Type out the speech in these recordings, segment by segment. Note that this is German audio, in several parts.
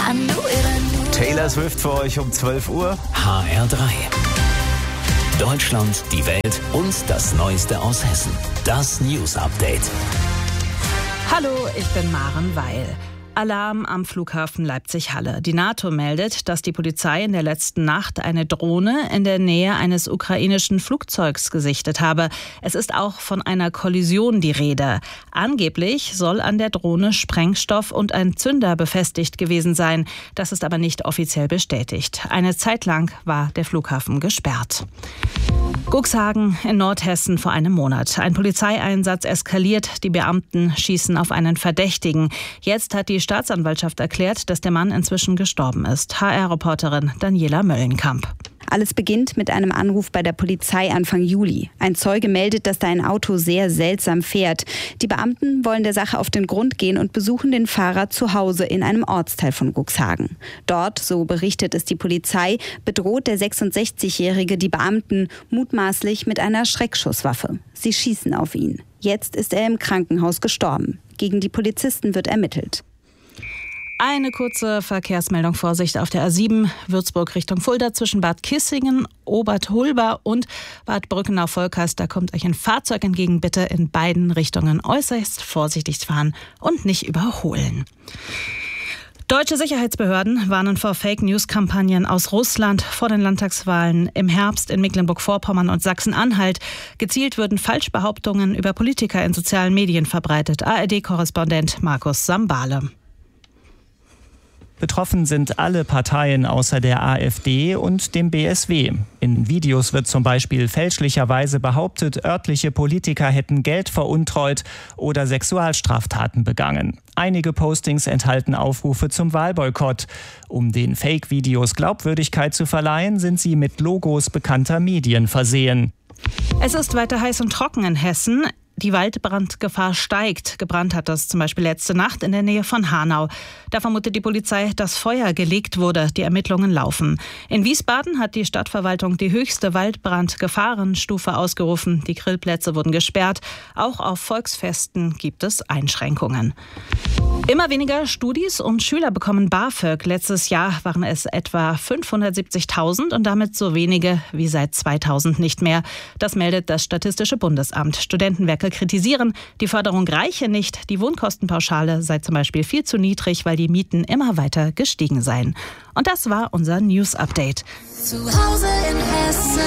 Taylor Swift für euch um 12 Uhr. HR3. Deutschland, die Welt und das Neueste aus Hessen. Das News Update. Hallo, ich bin Maren Weil. Alarm am Flughafen Leipzig-Halle. Die NATO meldet, dass die Polizei in der letzten Nacht eine Drohne in der Nähe eines ukrainischen Flugzeugs gesichtet habe. Es ist auch von einer Kollision die Rede. Angeblich soll an der Drohne Sprengstoff und ein Zünder befestigt gewesen sein. Das ist aber nicht offiziell bestätigt. Eine Zeit lang war der Flughafen gesperrt. Cuxhagen in Nordhessen vor einem Monat. Ein Polizeieinsatz eskaliert. Die Beamten schießen auf einen Verdächtigen. Jetzt hat die Staatsanwaltschaft erklärt, dass der Mann inzwischen gestorben ist. HR-Reporterin Daniela Möllenkamp. Alles beginnt mit einem Anruf bei der Polizei Anfang Juli. Ein Zeuge meldet, dass da ein Auto sehr seltsam fährt. Die Beamten wollen der Sache auf den Grund gehen und besuchen den Fahrer zu Hause in einem Ortsteil von Cuxhagen. Dort, so berichtet es die Polizei, bedroht der 66-Jährige die Beamten mutmaßlich mit einer Schreckschusswaffe. Sie schießen auf ihn. Jetzt ist er im Krankenhaus gestorben. Gegen die Polizisten wird ermittelt. Eine kurze Verkehrsmeldung. Vorsicht auf der A7 Würzburg Richtung Fulda zwischen Bad Kissingen, Oberthulba und Bad Brückenau-Volkers. Da kommt euch ein Fahrzeug entgegen. Bitte in beiden Richtungen äußerst vorsichtig fahren und nicht überholen. Deutsche Sicherheitsbehörden warnen vor Fake-News-Kampagnen aus Russland vor den Landtagswahlen im Herbst in Mecklenburg-Vorpommern und Sachsen-Anhalt. Gezielt würden Falschbehauptungen über Politiker in sozialen Medien verbreitet. ARD-Korrespondent Markus Sambale. Betroffen sind alle Parteien außer der AfD und dem BSW. In Videos wird zum Beispiel fälschlicherweise behauptet, örtliche Politiker hätten Geld veruntreut oder Sexualstraftaten begangen. Einige Postings enthalten Aufrufe zum Wahlboykott. Um den Fake-Videos Glaubwürdigkeit zu verleihen, sind sie mit Logos bekannter Medien versehen. Es ist weiter heiß und trocken in Hessen. Die Waldbrandgefahr steigt. Gebrannt hat es zum Beispiel letzte Nacht in der Nähe von Hanau. Da vermutet die Polizei, dass Feuer gelegt wurde. Die Ermittlungen laufen. In Wiesbaden hat die Stadtverwaltung die höchste Waldbrandgefahrenstufe ausgerufen. Die Grillplätze wurden gesperrt. Auch auf Volksfesten gibt es Einschränkungen. Immer weniger Studis und Schüler bekommen BAföG. Letztes Jahr waren es etwa 570.000 und damit so wenige wie seit 2000 nicht mehr. Das meldet das Statistische Bundesamt. Studentenwerke kritisieren, die Förderung reiche nicht. Die Wohnkostenpauschale sei zum Beispiel viel zu niedrig, weil die Mieten immer weiter gestiegen seien. Und das war unser News Update. Zu Hause in Hessen.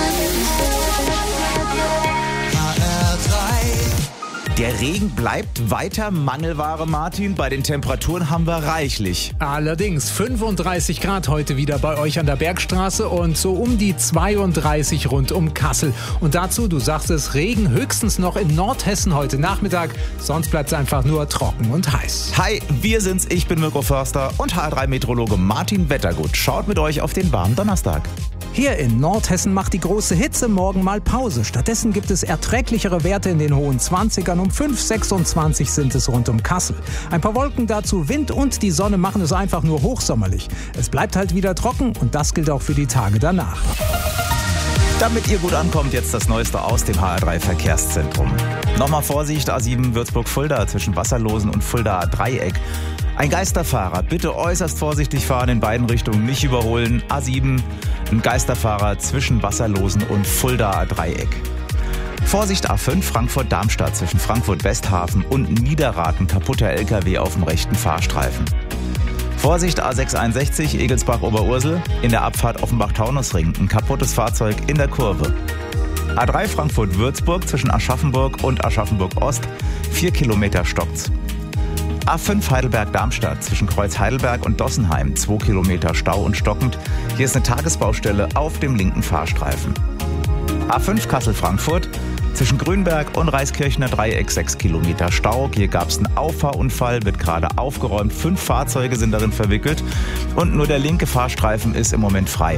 Der Regen bleibt weiter Mangelware, Martin. Bei den Temperaturen haben wir reichlich. Allerdings 35 Grad heute wieder bei euch an der Bergstraße und so um die 32 rund um Kassel. Und dazu, du sagst es, Regen höchstens noch in Nordhessen heute Nachmittag. Sonst bleibt es einfach nur trocken und heiß. Hi, wir sind's. Ich bin Mirko Förster und HR3-Meteorologe Martin Wettergut. Schaut mit euch auf den warmen Donnerstag. Hier in Nordhessen macht die große Hitze morgen mal Pause. Stattdessen gibt es erträglichere Werte in den hohen 20ern. Um 5,26 sind es rund um Kassel. Ein paar Wolken dazu, Wind und die Sonne machen es einfach nur hochsommerlich. Es bleibt halt wieder trocken und das gilt auch für die Tage danach. Damit ihr gut ankommt, jetzt das Neueste aus dem HR3 Verkehrszentrum. Nochmal Vorsicht, A7 Würzburg-Fulda zwischen Wasserlosen und Fuldaer Dreieck. Ein Geisterfahrer, bitte äußerst vorsichtig fahren, in beiden Richtungen nicht überholen. A7, ein Geisterfahrer zwischen Wasserlosen und Fuldaer Dreieck. Vorsicht A5 Frankfurt-Darmstadt zwischen Frankfurt-Westhafen und Niederraten, kaputter LKW auf dem rechten Fahrstreifen. Vorsicht A661 Egelsbach-Oberursel in der Abfahrt Offenbach-Taunusring, ein kaputtes Fahrzeug in der Kurve. A3 Frankfurt-Würzburg zwischen Aschaffenburg und Aschaffenburg-Ost, 4 Kilometer stockt's. A5 Heidelberg-Darmstadt zwischen Kreuz Heidelberg und Dossenheim, 2 Kilometer Stau und stockend. Hier ist eine Tagesbaustelle auf dem linken Fahrstreifen. A5 Kassel-Frankfurt zwischen Grünberg und Reiskirchner Dreieck, 6 Kilometer Stau. Hier gab es einen Auffahrunfall, wird gerade aufgeräumt. 5 Fahrzeuge sind darin verwickelt und nur der linke Fahrstreifen ist im Moment frei.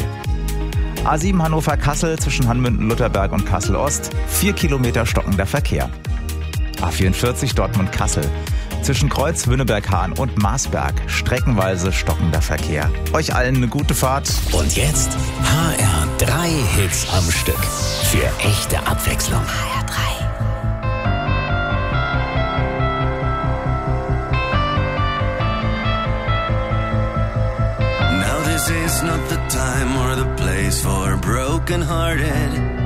A7 Hannover-Kassel zwischen Hanmünden-Lutherberg und Kassel-Ost, 4 Kilometer stockender Verkehr. A44 Dortmund-Kassel zwischen Kreuz Wünneberg-Hahn und Marsberg, streckenweise stockender Verkehr. Euch allen eine gute Fahrt. Und jetzt HR3 Hits am Stück. Für echte Abwechslung. HR3. This is not the time or the place for broken-hearted.